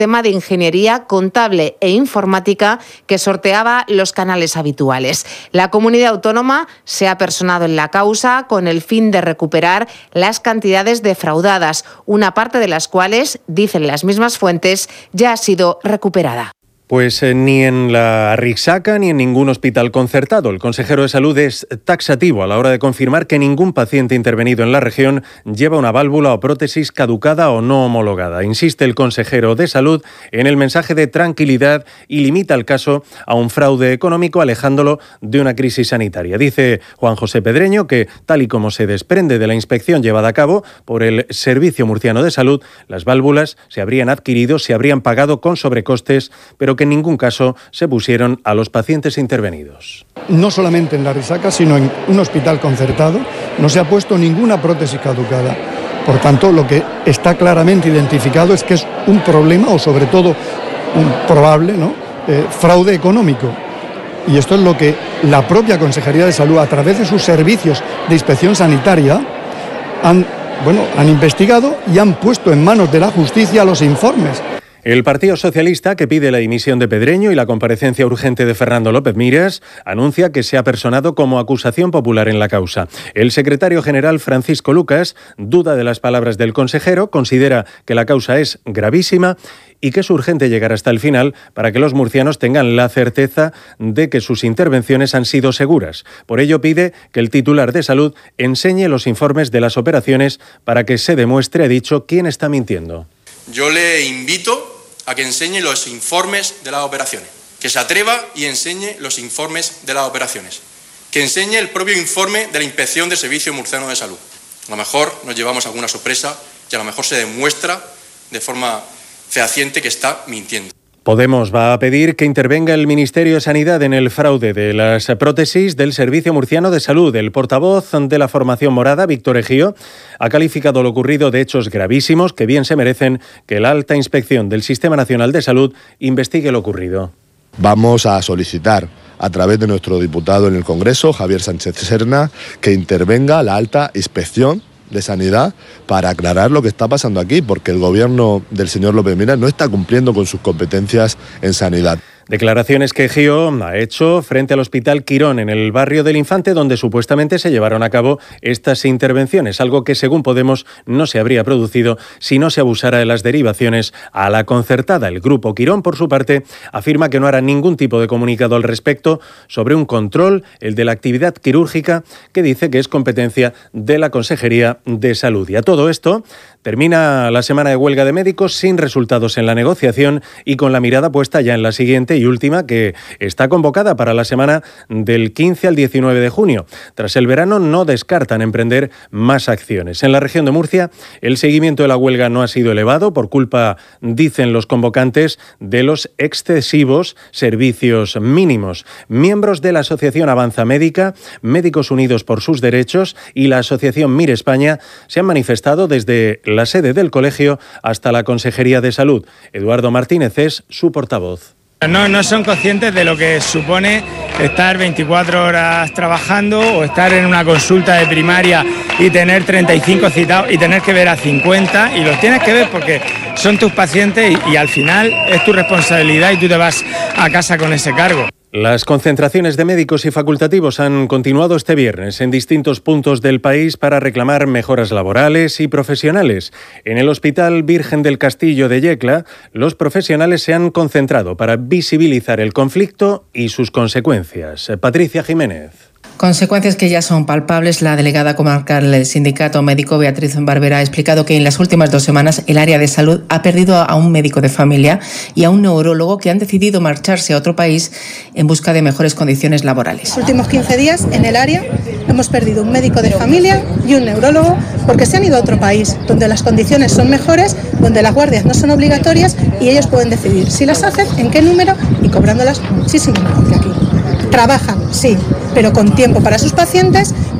tema de ingeniería contable e informática que sorteaba los canales habituales. La comunidad autónoma se ha personado en la causa con el fin de recuperar las cantidades defraudadas, una parte de las cuales, dicen las mismas fuentes, ya ha sido recuperada. Pues ni en la Risaca ni en ningún hospital concertado. El consejero de Salud es taxativo a la hora de confirmar que ningún paciente intervenido en la región lleva una válvula o prótesis caducada o no homologada. Insiste el consejero de Salud en el mensaje de tranquilidad y limita el caso a un fraude económico, alejándolo de una crisis sanitaria. Dice Juan José Pedreño que, tal y como se desprende de la inspección llevada a cabo por el Servicio Murciano de Salud, las válvulas se habrían adquirido, se habrían pagado con sobrecostes, pero que en ningún caso se pusieron a los pacientes intervenidos. No solamente en la Risaca, sino en un hospital concertado, no se ha puesto ninguna prótesis caducada. Por tanto, lo que está claramente identificado es que es un problema, o sobre todo un probable fraude económico. Y esto es lo que la propia Consejería de Salud, a través de sus servicios de inspección sanitaria, han investigado y han puesto en manos de la justicia los informes. El Partido Socialista, que pide la dimisión de Pedreño y la comparecencia urgente de Fernando López Miras, anuncia que se ha personado como acusación popular en la causa. El secretario general Francisco Lucas duda de las palabras del consejero, considera que la causa es gravísima y que es urgente llegar hasta el final para que los murcianos tengan la certeza de que sus intervenciones han sido seguras. Por ello pide que el titular de Salud enseñe los informes de las operaciones para que se demuestre, ha dicho, quién está mintiendo. Yo le invito a que enseñe los informes de las operaciones, que se atreva y enseñe los informes de las operaciones, que enseñe el propio informe de la Inspección de Servicio Murciano de Salud. A lo mejor nos llevamos alguna sorpresa y a lo mejor se demuestra de forma fehaciente que está mintiendo. Podemos va a pedir que intervenga el Ministerio de Sanidad en el fraude de las prótesis del Servicio Murciano de Salud. El portavoz de la formación morada, Víctor Ejío, ha calificado lo ocurrido de hechos gravísimos que bien se merecen que la alta inspección del Sistema Nacional de Salud investigue lo ocurrido. Vamos a solicitar a través de nuestro diputado en el Congreso, Javier Sánchez Serna, que intervenga la alta inspección de Sanidad para aclarar lo que está pasando aquí, porque el gobierno del señor López Miras no está cumpliendo con sus competencias en sanidad. Declaraciones que Ejío ha hecho frente al Hospital Quirón en el barrio del Infante, donde supuestamente se llevaron a cabo estas intervenciones, algo que según Podemos no se habría producido si no se abusara de las derivaciones a la concertada. El Grupo Quirón, por su parte, afirma que no hará ningún tipo de comunicado al respecto sobre un control, el de la actividad quirúrgica, que dice que es competencia de la Consejería de Salud. Y a todo esto termina la semana de huelga de médicos sin resultados en la negociación y con la mirada puesta ya en la siguiente y última, que está convocada para la semana del 15 al 19 de junio. Tras el verano no descartan emprender más acciones. En la región de Murcia, el seguimiento de la huelga no ha sido elevado por culpa, dicen los convocantes, de los excesivos servicios mínimos. Miembros de la Asociación Avanza Médica, Médicos Unidos por sus Derechos y la Asociación Mir España se han manifestado desde la sede del colegio hasta la Consejería de Salud. Eduardo Martínez es su portavoz. No son conscientes de lo que supone estar 24 horas trabajando o estar en una consulta de primaria y tener 35 citados y tener que ver a 50, y los tienes que ver porque son tus pacientes y al final es tu responsabilidad y tú te vas a casa con ese cargo. Las concentraciones de médicos y facultativos han continuado este viernes en distintos puntos del país para reclamar mejoras laborales y profesionales. En el Hospital Virgen del Castillo de Yecla, los profesionales se han concentrado para visibilizar el conflicto y sus consecuencias. Patricia Jiménez. Consecuencias que ya son palpables. La delegada comarcal del Sindicato Médico, Beatriz Barbera, ha explicado que en las últimas 2 semanas el área de salud ha perdido a un médico de familia y a un neurólogo que han decidido marcharse a otro país en busca de mejores condiciones laborales. Los últimos 15 días en el área hemos perdido un médico de familia y un neurólogo porque se han ido a otro país donde las condiciones son mejores, donde las guardias no son obligatorias y ellos pueden decidir si las hacen, en qué número y cobrándolas muchísimo mejor que aquí. Trabajan, sí, pero con tiempo para sus pacientes,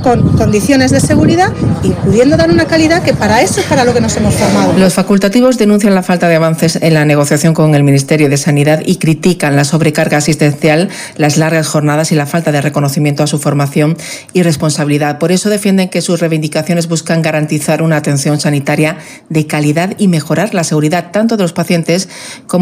con condiciones de seguridad y pudiendo dar una calidad que para eso es para lo que nos hemos formado. Los facultativos denuncian la falta de avances en la negociación con el Ministerio de Sanidad y critican la sobrecarga asistencial, las largas jornadas y la falta de reconocimiento a su formación y responsabilidad. Por eso defienden que sus reivindicaciones buscan garantizar una atención sanitaria de calidad y mejorar la seguridad tanto de los pacientes como